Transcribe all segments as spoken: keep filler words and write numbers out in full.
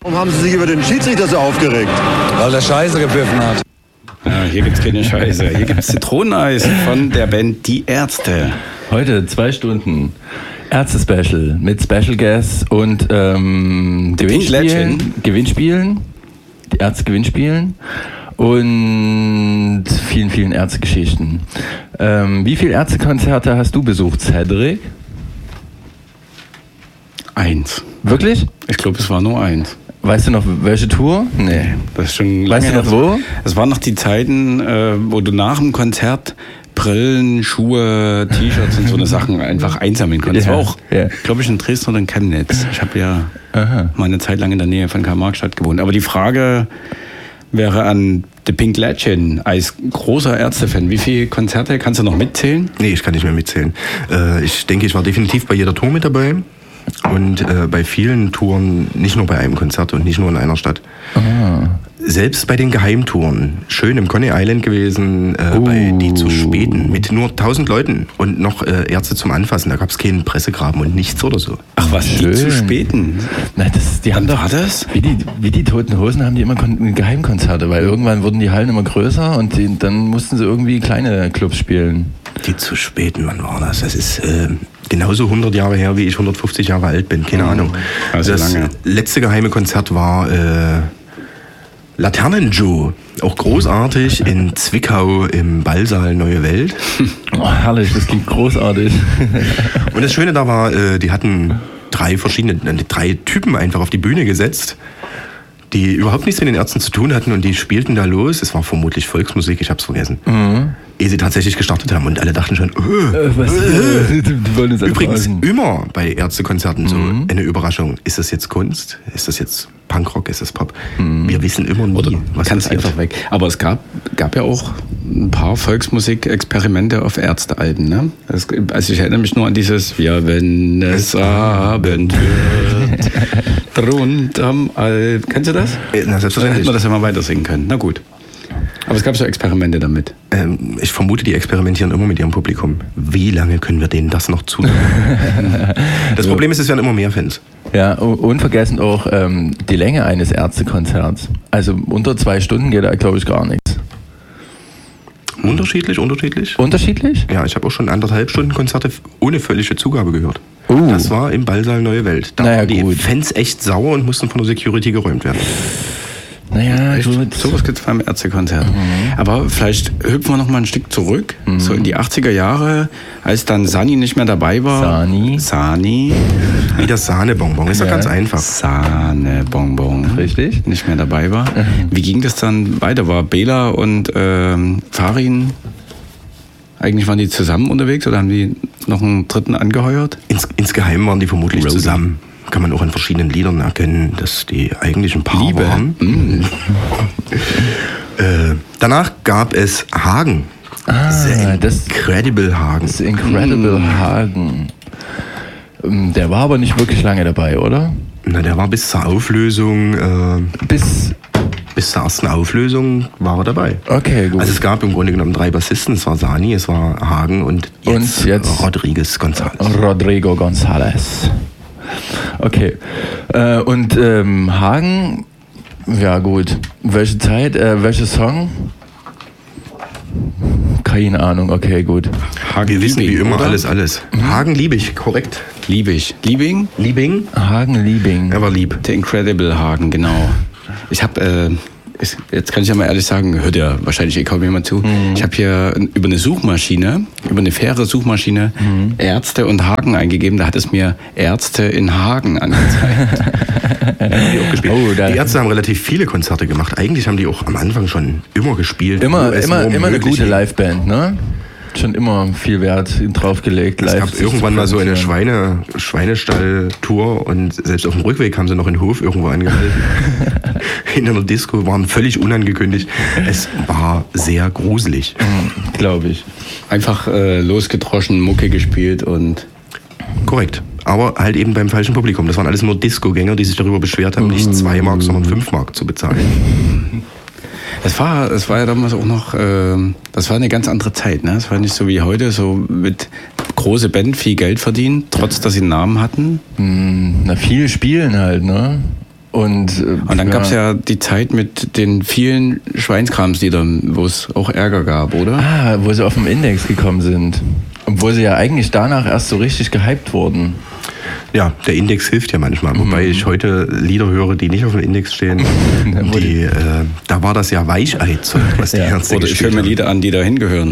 Warum haben Sie sich über den Schiedsrichter so aufgeregt? Weil der Scheiße gepfiffen hat. Ja, hier gibt's keine Scheiße. Hier gibt's Zitroneneis von der Band Die Ärzte. Heute zwei Stunden Ärzte-Special mit Special Guests und ähm, Gewinnspielen. Gewinnspielen. Die Ärzte-Gewinnspielen. Und vielen, vielen Ärztegeschichten. Ähm, wie viele Ärztekonzerte hast du besucht, Cedric? Eins. Wirklich? Ich glaube, es war nur eins. Weißt du noch, welche Tour? Nee. Das ist schon weißt lange du noch wo? Es waren noch die Zeiten, äh, wo du nach dem Konzert Brillen, Schuhe, T-Shirts und so eine Sachen einfach einsammeln konntest. Ja, Das war auch, ja. glaube ich, in Dresden oder in Chemnitz. Ich habe ja Aha. mal eine Zeit lang in der Nähe von Karl-Marx-Stadt gewohnt. Aber die Frage wäre an The Pink Legend, als großer Ärzte-Fan, wie viele Konzerte kannst du noch mitzählen? Nee, ich kann nicht mehr mitzählen. Äh, ich denke, ich war definitiv bei jeder Tour mit dabei. Und äh, bei vielen Touren, nicht nur bei einem Konzert und nicht nur in einer Stadt. Ah. Selbst bei den Geheimtouren, schön im Coney Island gewesen, äh, Uh. bei Die zu Späten, mit nur tausend Leuten und noch äh, Ärzte zum Anfassen. Da gab es keinen Pressegraben und nichts oder so. Ach was, Schön. die zu späten. Nein, das, die haben Wann doch, war das? Wie die, wie die Toten Hosen haben die immer Kon- Geheimkonzerte, weil irgendwann wurden die Hallen immer größer und die, dann mussten sie irgendwie kleine Clubs spielen. Die zu Späten, wann war das? Das ist äh, genauso hundert Jahre her, wie ich hundertfünfzig Jahre alt bin. Keine Mhm. Ahnung. Also das lange. letzte geheime Konzert war äh, Laternen-Joe. Auch großartig in Zwickau im Ballsaal Neue Welt. Oh, herrlich, das klingt großartig. Und das Schöne da war, äh, die hatten drei verschiedene, äh, drei Typen einfach auf die Bühne gesetzt, die überhaupt nichts mit den Ärzten zu tun hatten und die spielten da los. Es war vermutlich Volksmusik, ich hab's vergessen. Mhm. Ehe sie tatsächlich gestartet haben und alle dachten schon, öh, Äh, was? öh. Die wollen uns Übrigens verarschen. immer bei Ärztekonzerten so Mhm. eine Überraschung. Ist das jetzt Kunst? Ist das jetzt Punkrock? Ist das Pop? Wir wissen immer nie, Oder was kannst passiert. einfach weg. Aber es gab, gab ja auch ein paar Volksmusik-Experimente auf Ärztealben. Ne? Das, also ich erinnere mich nur an dieses Ja, wenn es Abend wird, drunterm Alp. Kennst du das? Äh, Na, Dann hätten selbstverständlich. wir das ja mal weiter singen können. Na gut. Aber es gab so Experimente damit. Ähm, ich vermute, die experimentieren immer mit ihrem Publikum. Wie lange können wir denen das noch zutun? Das Problem ist, es werden immer mehr Fans. Ja, u- unvergessen auch ähm, die Länge eines Ärztekonzerts. Also unter zwei Stunden geht da, glaube ich, gar nichts. Unterschiedlich, unterschiedlich. Unterschiedlich? Ja, ich habe auch schon anderthalb Stunden Konzerte ohne völlige Zugabe gehört. Uh. Das war im Ballsaal Neue Welt. Da Naja, waren die gut. Fans echt sauer und mussten von der Security geräumt werden. Naja, Echt? gut. Sowas gibt es beim Ärztekonzert. Aber vielleicht hüpfen wir noch mal ein Stück zurück, so in die achtziger Jahre, als dann Sani nicht mehr dabei war. Sani. Sani. Wie das Sahnebonbon, ist ja Ja. ganz einfach. Sahnebonbon. Richtig. Nicht mehr dabei war. Wie ging das dann weiter? War Bela und ähm, Farin, eigentlich waren die zusammen unterwegs oder haben die noch einen dritten angeheuert? Ins, insgeheim waren die vermutlich Roadie. zusammen. Kann man auch in verschiedenen Liedern erkennen, dass die eigentlich ein Paar Liebe. waren. Mm. Äh, danach gab es Hagen. Ah, The das Incredible Hagen. ist Incredible Hagen. Ähm, Der war aber nicht wirklich lange dabei, oder? Na, der war bis zur Auflösung, äh, Bis. bis zur ersten Auflösung war er dabei. Okay, gut. Also es gab im Grunde genommen drei Bassisten. Es war Sani, es war Hagen und jetzt, Und jetzt- Rodriguez González. Rodrigo González. Okay. Äh, und ähm, Hagen, ja gut. Welche Zeit, äh, welcher Song? Keine Ahnung, okay, gut. Hagen Wir wissen wie Liebing, immer oder? alles, alles. Hagen liebe ich, korrekt. Liebig. Liebing? Liebing, Hagen Liebing. er war lieb. The Incredible Hagen, genau. Ich habe, äh, ich- jetzt kann ich ja mal ehrlich sagen, hört ja wahrscheinlich eh kaum jemand zu. Ich habe hier über eine Suchmaschine, über eine faire Suchmaschine, Ärzte und Hagen eingegeben. Da hat es mir Ärzte in Hagen angezeigt. Die, auch gespielt. Oh, da- die Ärzte haben relativ viele Konzerte gemacht. Eigentlich haben die auch am Anfang schon immer gespielt. Immer, wo es immer, nur immer eine möglich gute ist. Liveband, ne? Schon immer viel Wert draufgelegt. Es live gab sich irgendwann zu mal so eine präsentieren. Schweine, Schweinestall-Tour und selbst auf dem Rückweg haben sie noch einen Hof irgendwo angehalten. In einer Disco, waren völlig unangekündigt. Es war sehr gruselig. Glaube ich. Einfach äh, losgedroschen, Mucke gespielt und Korrekt. Aber halt eben beim falschen Publikum. Das waren alles nur Disco-Gänger, die sich darüber beschwert haben, nicht zwei Mark, sondern fünf Mark zu bezahlen. es war, es war ja damals auch noch, äh, das war eine ganz andere Zeit, ne? Es war nicht so wie heute, so mit große Band viel Geld verdienen, trotz dass sie einen Namen hatten. Hm, na, viel spielen halt, ne? Und, äh, Und dann ja. gab es ja die Zeit mit den vielen Schweinskramsliedern, wo es auch Ärger gab, oder? Ah, wo sie auf den Index gekommen sind. Obwohl sie ja eigentlich danach erst so richtig gehypt wurden. Ja, der Index hilft ja manchmal. Mhm. Wobei ich heute Lieder höre, die nicht auf dem Index stehen. die, äh, da war das ja Weichei-Zeug, was die ja. Ärzte Oder ich höre mir Lieder an, die da hingehören.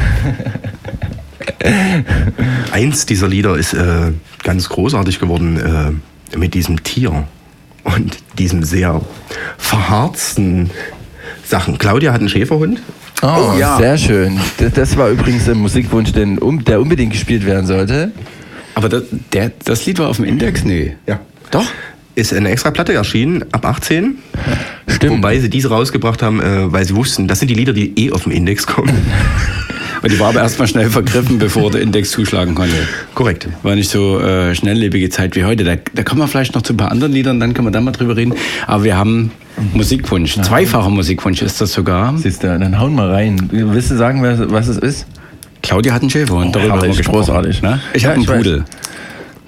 Eins dieser Lieder ist äh, ganz großartig geworden äh, mit diesem Tier und diesem sehr verharzten Sachen. Claudia hat einen Schäferhund. Oh, oh ja. Sehr schön. Das, das war übrigens ein Musikwunsch, den, um, der unbedingt gespielt werden sollte. Aber das, der, das Lied war auf dem Index? Nee. Ja. Doch? Ist eine extra Platte erschienen, ab achtzehn. Stimmt. Wobei sie diese rausgebracht haben, äh, weil sie wussten, das sind die Lieder, die eh auf dem Index kommen. Und die war aber erstmal schnell vergriffen, bevor der Index zuschlagen konnte. Korrekt. War nicht so äh, schnelllebige Zeit wie heute. Da, da kommen wir vielleicht noch zu ein paar anderen Liedern, dann können wir da mal drüber reden. Aber wir haben Musikwunsch. Zweifacher Musikwunsch ist das sogar. Siehst du, dann hauen wir rein. Willst du sagen, was, was es ist? Claudia hat einen Schäferhund, darüber oh, haben wir gesprochen. Großartig. Ne? Ich ja, habe einen Pudel. Weiß.